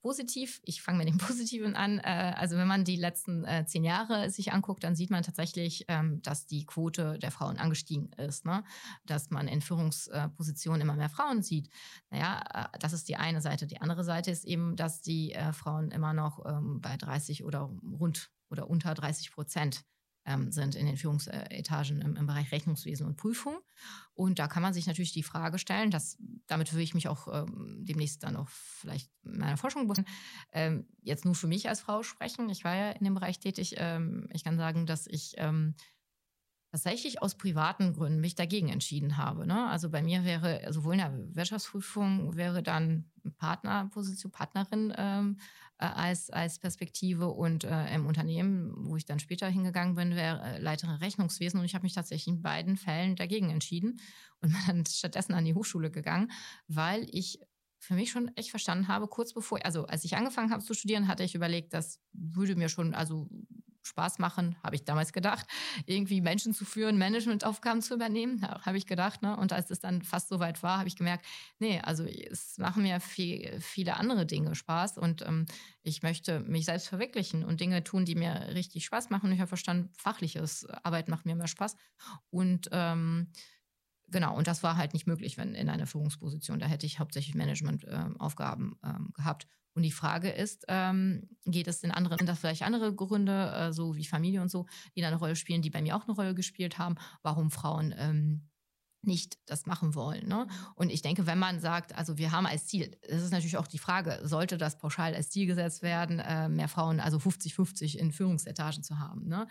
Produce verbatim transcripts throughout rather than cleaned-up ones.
positiv. Ich fange mit dem Positiven an. Äh, also wenn man die letzten äh, zehn Jahre sich anguckt, dann sieht man tatsächlich, ähm, dass die Quote der Frauen angestiegen ist, ne? Dass man in Führungspositionen immer mehr Frauen sieht. Naja, äh, das ist die eine Seite. Die andere Seite ist eben, dass die äh, Frauen immer noch ähm, bei dreißig oder rund oder unter dreißig Prozent ähm, sind in den Führungsetagen im, im Bereich Rechnungswesen und Prüfung. Und da kann man sich natürlich die Frage stellen, dass, damit will ich mich auch ähm, demnächst dann auch vielleicht in meiner Forschung befassen, ähm, jetzt nur für mich als Frau sprechen. Ich war ja in dem Bereich tätig. Ähm, ich kann sagen, dass ich ähm, tatsächlich aus privaten Gründen mich dagegen entschieden habe. Ne? Also bei mir wäre sowohl in der Wirtschaftsprüfung wäre dann Partnerposition, Partnerin ähm, äh, als, als Perspektive und äh, im Unternehmen, wo ich dann später hingegangen bin, wäre äh, Leiterin Rechnungswesen und ich habe mich tatsächlich in beiden Fällen dagegen entschieden und bin dann stattdessen an die Hochschule gegangen, weil ich für mich schon echt verstanden habe, kurz bevor, also als ich angefangen habe zu studieren, hatte ich überlegt, das würde mir schon, also Spaß machen, habe ich damals gedacht, irgendwie Menschen zu führen, Managementaufgaben zu übernehmen, ja, habe ich gedacht. Ne? Und als es dann fast so weit war, habe ich gemerkt, nee, also es machen mir viel, viele andere Dinge Spaß und ähm, ich möchte mich selbst verwirklichen und Dinge tun, die mir richtig Spaß machen. Und ich habe verstanden, fachliches Arbeit macht mir mehr Spaß. Und ähm, genau, und das war halt nicht möglich, wenn in einer Führungsposition. Da hätte ich hauptsächlich Managementaufgaben ähm, ähm, gehabt. Und die Frage ist, ähm, geht es in anderen, sind das vielleicht andere Gründe, äh, so wie Familie und so, die da eine Rolle spielen, die bei mir auch eine Rolle gespielt haben, warum Frauen ähm, nicht das machen wollen. Ne? Und ich denke, wenn man sagt, also wir haben als Ziel, das ist natürlich auch die Frage, sollte das pauschal als Ziel gesetzt werden, äh, mehr Frauen, also fünfzig fünfzig in Führungsetagen zu haben. Ne?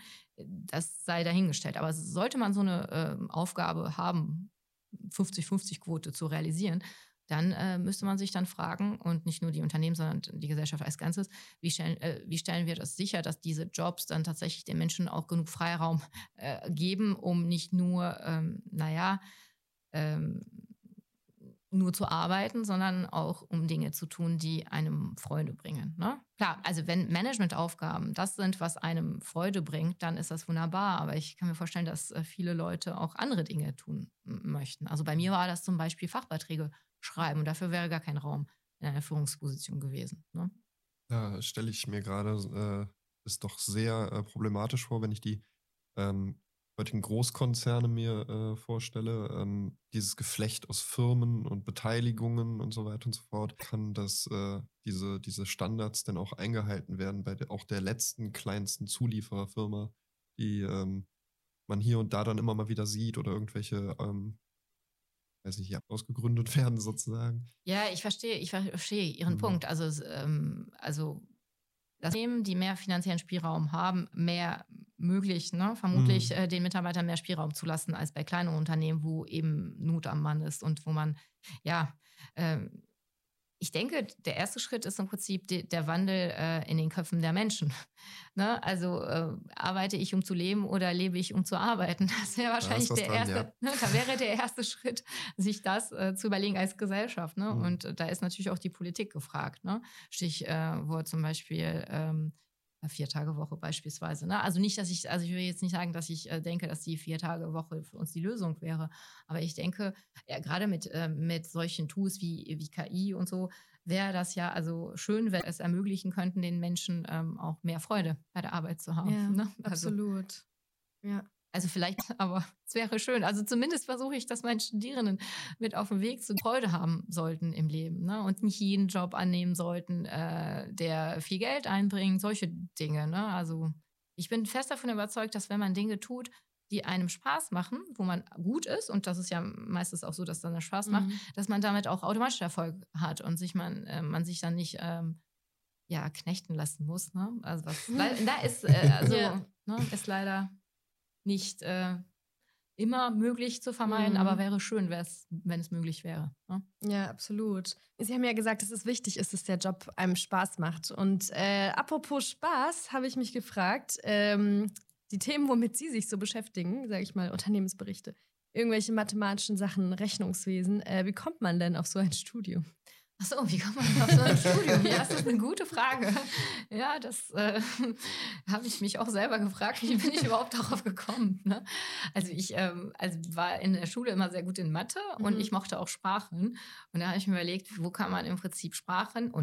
Das sei dahingestellt. Aber sollte man so eine äh, Aufgabe haben, fünfzig fünfzig Quote zu realisieren, dann äh, müsste man sich dann fragen, und nicht nur die Unternehmen, sondern die Gesellschaft als Ganzes, wie stellen, äh, wie stellen wir das sicher, dass diese Jobs dann tatsächlich den Menschen auch genug Freiraum äh, geben, um nicht nur, ähm, naja, ähm, nur zu arbeiten, sondern auch um Dinge zu tun, die einem Freude bringen. Ne? Klar, also wenn Managementaufgaben das sind, was einem Freude bringt, dann ist das wunderbar. Aber ich kann mir vorstellen, dass äh, viele Leute auch andere Dinge tun m- möchten. Also bei mir war das zum Beispiel Fachbeiträge schreiben und dafür wäre gar kein Raum in einer Führungsposition gewesen. Ne? Da stelle ich mir gerade äh, es doch sehr äh, problematisch vor, wenn ich die ähm, heutigen Großkonzerne mir äh, vorstelle. Ähm, dieses Geflecht aus Firmen und Beteiligungen und so weiter und so fort. Kann das, äh, diese, diese Standards denn auch eingehalten werden bei der, auch der letzten, kleinsten Zuliefererfirma, die ähm, man hier und da dann immer mal wieder sieht oder irgendwelche, ähm, weiß nicht, ja, ausgegründet werden sozusagen? Ja, ich verstehe, ich verstehe Ihren Mhm. Punkt. Also, es, ähm, also das Unternehmen, die mehr finanziellen Spielraum haben, mehr möglich, ne, vermutlich Mhm. äh, den Mitarbeitern mehr Spielraum zu lassen als bei kleinen Unternehmen, wo eben Not am Mann ist und wo man, ja, ähm, ich denke, der erste Schritt ist im Prinzip de der Wandel äh, in den Köpfen der Menschen. Ne? Also äh, arbeite ich, um zu leben oder lebe ich, um zu arbeiten? Das wäre Da ist wahrscheinlich was der dran, ja. erste, ne? Da wäre der erste Schritt, sich das äh, zu überlegen als Gesellschaft. Ne? Mhm. Und äh, da ist natürlich auch die Politik gefragt. Ne? Stichwort zum Beispiel ähm, Vier-Tage-Woche beispielsweise. Ne? Also nicht, dass ich, also ich will jetzt nicht sagen, dass ich äh, denke, dass die Vier-Tage-Woche für uns die Lösung wäre. Aber ich denke, ja, gerade mit, äh, mit solchen Tools wie, wie K I und so, wäre das ja also schön, wenn es ermöglichen könnten, den Menschen ähm, auch mehr Freude bei der Arbeit zu haben. Ja, Ne? Also, absolut. Ja. also vielleicht, aber es wäre schön. Also zumindest versuche ich, dass meine Studierenden mit auf dem Weg zu Freude haben sollten im Leben, ne? Und nicht jeden Job annehmen sollten, äh, der viel Geld einbringt, solche Dinge. Ne? Also ich bin fest davon überzeugt, dass wenn man Dinge tut, die einem Spaß machen, wo man gut ist, und das ist ja meistens auch so, dass dann das Spaß macht, Mhm. dass man damit auch automatisch Erfolg hat und sich man, äh, man sich dann nicht ähm, ja, knechten lassen muss. Ne? Also was lei- da ist, äh, also, Ja. ne, ist leider nicht äh, immer möglich zu vermeiden, aber Mhm. wäre schön, wär's, wenn es möglich wäre. Ne? Ja, absolut. Sie haben ja gesagt, dass es wichtig ist, dass der Job einem Spaß macht. Und äh, apropos Spaß, habe ich mich gefragt, ähm, die Themen, womit Sie sich so beschäftigen, sage ich mal, Unternehmensberichte, irgendwelche mathematischen Sachen, Rechnungswesen, äh, wie kommt man denn auf so ein Studium? Ach so, wie kommt man auf so ein Studium? Ja, das ist eine gute Frage. Ja, das äh, habe ich mich auch selber gefragt. Wie bin ich überhaupt darauf gekommen? Ne? Also ich ähm, also war in der Schule immer sehr gut in Mathe und Mhm. ich mochte auch Sprachen. Und da habe ich mir überlegt, wo kann man im Prinzip Sprachen und